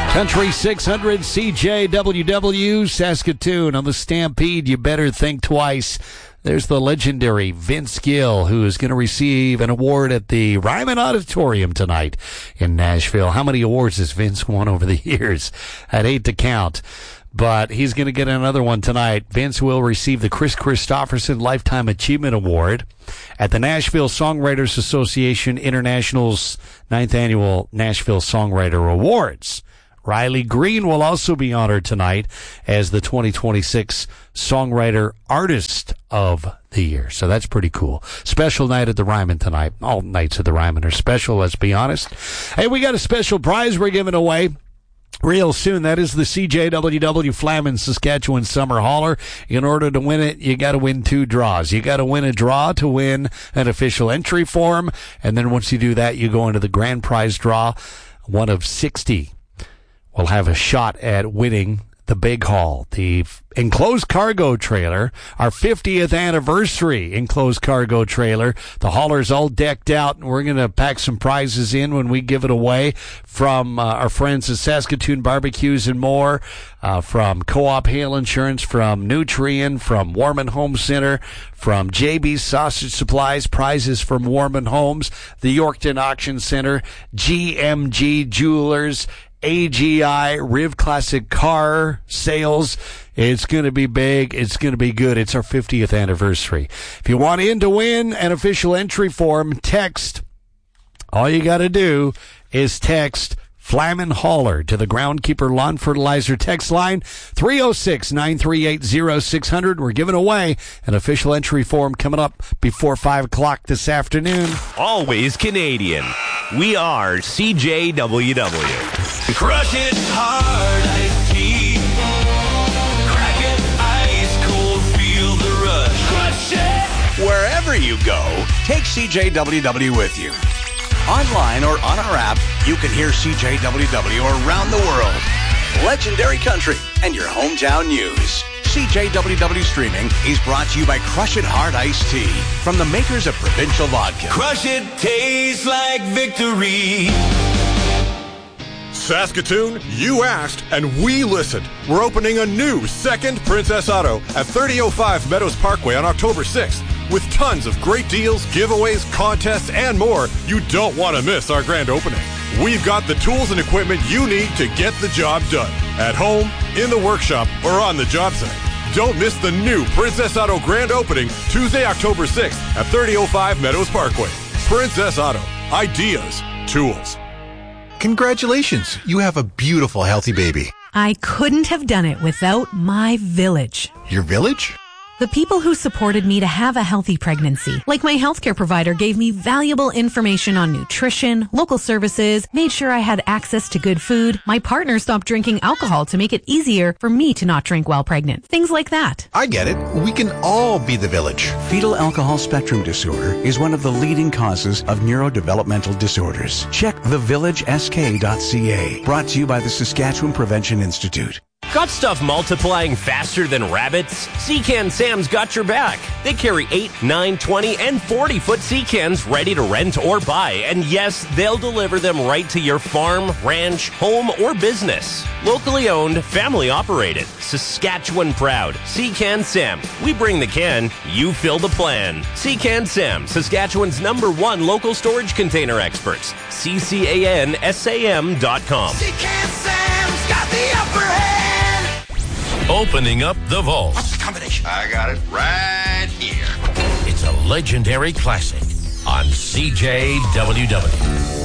Country 600 CJWW Saskatoon on the Stampede. You better think twice. There's the legendary Vince Gill, who is going to receive an award at the Ryman Auditorium tonight in Nashville. How many awards has Vince won over the years? I'd hate to count, but he's going to get another one tonight. Vince will receive the Chris Christopherson Lifetime Achievement Award at the Nashville Songwriters Association International's 9th Annual Nashville Songwriter Awards. Riley Green will also be honored tonight as the 2026 Songwriter Artist of the Year. So that's pretty cool. Special night at the Ryman tonight. All nights at the Ryman are special, let's be honest. Hey, we got a special prize we're giving away real soon. That is the CJWW Flamin Saskatchewan Summer Hauler. In order to win it, you got to win 2 draws. You got to win a draw to win an official entry form. And then once you do that, you go into the grand prize draw. One of 60 will have a shot at winning the big haul, the enclosed cargo trailer, our 50th anniversary enclosed cargo trailer. The hauler's all decked out, and we're going to pack some prizes in when we give it away from our friends at Saskatoon Barbecues and More, from Co-op Hail Insurance, from Nutrien, from Warman Home Center, from JB's Sausage Supplies, prizes from Warman Homes, the Yorkton Auction Center, GMG Jewelers, AGI, Riv Classic Car Sales. It's going to be big. It's going to be good. It's our 50th anniversary. If you want in to win an official entry form, text. All you got to do is text Flamin Hauler to the Groundkeeper Lawn Fertilizer text line, 306-938-0600. We're giving away an official entry form coming up before 5 o'clock this afternoon. Always Canadian. We are CJWW. Crush it hard, iced tea. Crack it ice cold, feel the rush. Crush it! Wherever you go, take CJWW with you. Online or on our app, you can hear CJWW around the world. Legendary country and your hometown news. CJWW Streaming is brought to you by Crush It Hard Iced Tea from the makers of Provincial Vodka. Crush it, tastes like victory. Saskatoon, you asked and we listened. We're opening a new second Princess Auto at 3005 Meadows Parkway on October 6th with tons of great deals, giveaways, contests, and more. You don't want to miss our grand opening. We've got the tools and equipment you need to get the job done. At home, in the workshop, or on the job site. Don't miss the new Princess Auto grand opening Tuesday, October 6th at 3005 Meadows Parkway. Princess Auto. Ideas. Tools. Congratulations, you have a beautiful, healthy baby. I couldn't have done it without my village. Your village? The people who supported me to have a healthy pregnancy. Like my healthcare provider gave me valuable information on nutrition, local services, made sure I had access to good food. My partner stopped drinking alcohol to make it easier for me to not drink while pregnant. Things like that. I get it. We can all be the village. Fetal alcohol spectrum disorder is one of the leading causes of neurodevelopmental disorders. Check thevillagesk.ca. Brought to you by the Saskatchewan Prevention Institute. Got stuff multiplying faster than rabbits? Seacan Sam's got your back. They carry 8, 9, 20, and 40-foot sea cans ready to rent or buy. And yes, they'll deliver them right to your farm, ranch, home, or business. Locally owned, family operated. Saskatchewan proud. Seacan Sam. We bring the can, you fill the plan. Seacan Sam, Saskatchewan's #1 local storage container experts. CCANSAM.com. Seacan Sam's got the upper hand. Opening up the vault. What's the combination? I got it right here. It's a legendary classic on CJWW.